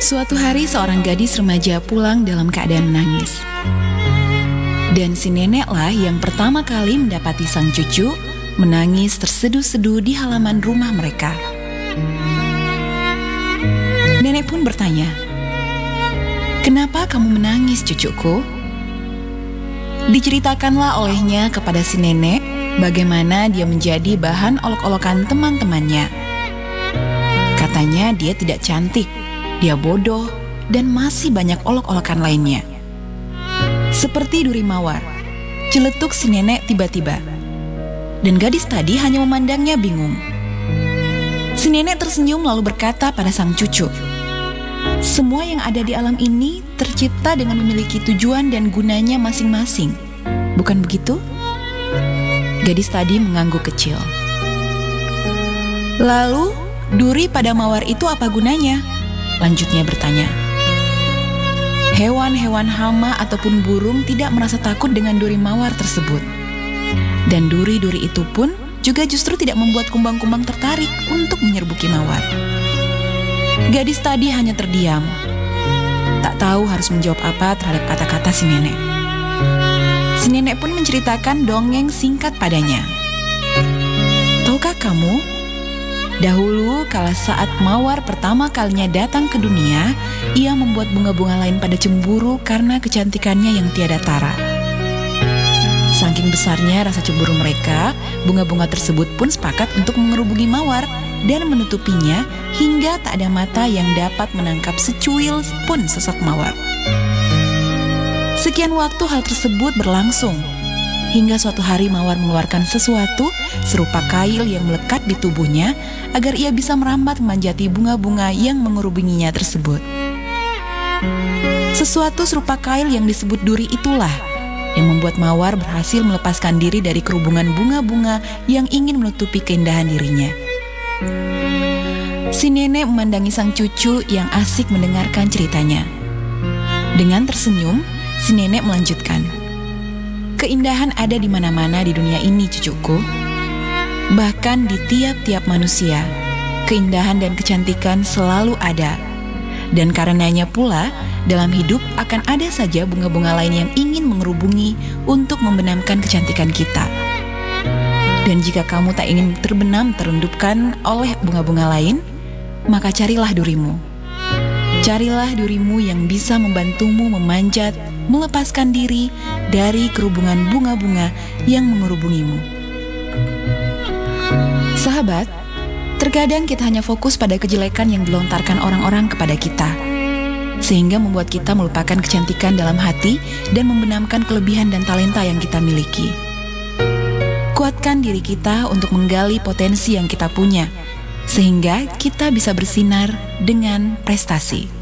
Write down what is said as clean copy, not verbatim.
Suatu hari seorang gadis remaja pulang dalam keadaan menangis. Dan si neneklah yang pertama kali mendapati sang cucu menangis terseduh-seduh di halaman rumah mereka. Nenek pun bertanya, "Kenapa kamu menangis, cucuku?" Diceritakanlah olehnya kepada si nenek bagaimana dia menjadi bahan olok-olokan teman-temannya. Katanya dia tidak cantik, dia bodoh, dan masih banyak olok-olokan lainnya. Seperti duri mawar, celetuk si nenek tiba-tiba. Dan gadis tadi hanya memandangnya bingung. Si nenek tersenyum lalu berkata pada sang cucu, "Semua yang ada di alam ini tercipta dengan memiliki tujuan dan gunanya masing-masing. Bukan begitu?" Gadis tadi mengangguk kecil. "Lalu, duri pada mawar itu apa gunanya?" Lanjutnya bertanya. Hewan-hewan hama ataupun burung tidak merasa takut dengan duri mawar tersebut. Dan duri-duri itu pun juga justru tidak membuat kumbang-kumbang tertarik untuk menyerbuki mawar. Gadis tadi hanya terdiam, tak tahu harus menjawab apa terhadap kata-kata si nenek. Si nenek pun menceritakan dongeng singkat padanya. "Tahukah kamu? Dahulu kala saat mawar pertama kalinya datang ke dunia, ia membuat bunga-bunga lain pada cemburu karena kecantikannya yang tiada tara. Saking besarnya rasa cemburu mereka, bunga-bunga tersebut pun sepakat untuk mengerubungi mawar dan menutupinya hingga tak ada mata yang dapat menangkap secuil pun sosok mawar. Sekian waktu hal tersebut berlangsung, hingga suatu hari mawar mengeluarkan sesuatu serupa kail yang melekat di tubuhnya agar ia bisa merambat memanjati bunga-bunga yang mengerubunginya tersebut. Sesuatu serupa kail yang disebut duri itulah yang membuat mawar berhasil melepaskan diri dari kerubungan bunga-bunga yang ingin menutupi keindahan dirinya." Si nenek memandangi sang cucu yang asik mendengarkan ceritanya. Dengan tersenyum, si nenek melanjutkan, "Keindahan ada di mana-mana di dunia ini, cucuku. Bahkan di tiap-tiap manusia, keindahan dan kecantikan selalu ada. Dan karenanya pula, dalam hidup akan ada saja bunga-bunga lain yang ingin mengerubungi untuk membenamkan kecantikan kita. Dan jika kamu tak ingin terbenam terundupkan oleh bunga-bunga lain, maka carilah durimu. Carilah durimu yang bisa membantumu memanjat, melepaskan diri dari kerubungan bunga-bunga yang mengerubungimu." Sahabat, terkadang kita hanya fokus pada kejelekan yang dilontarkan orang-orang kepada kita, sehingga membuat kita melupakan kecantikan dalam hati dan membenamkan kelebihan dan talenta yang kita miliki. Kuatkan diri kita untuk menggali potensi yang kita punya, sehingga kita bisa bersinar dengan prestasi.